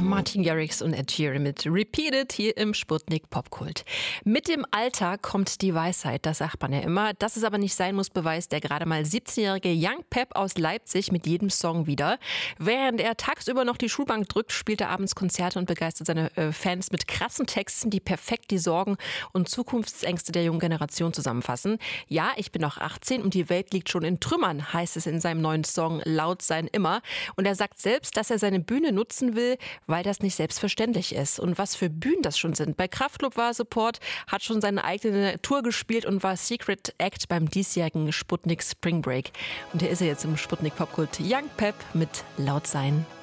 Martin Garrix und Ed Sheeran mit Repeated hier im Sputnik Popkult. Mit dem Alter kommt die Weisheit, das sagt man ja immer. Dass es aber nicht sein muss, beweist der gerade mal 17-jährige Young Pep aus Leipzig mit jedem Song wieder. Während er tagsüber noch die Schulbank drückt, spielt er abends Konzerte und begeistert seine Fans mit krassen Texten, die perfekt die Sorgen und Zukunftsängste der jungen Generation zusammenfassen. Ja, ich bin noch 18 und die Welt liegt schon in Trümmern, heißt es in seinem neuen Song Laut sein immer. Und er sagt selbst, dass er seine Bühne nutzen will, weil das nicht selbstverständlich ist. Und was für Bühnen das schon sind. Bei Kraftklub war er Support, hat schon seine eigene Tour gespielt und war Secret Act beim diesjährigen Sputnik Spring Break. Und hier ist er jetzt im Sputnik Popkult. Young Pep mit Laut sein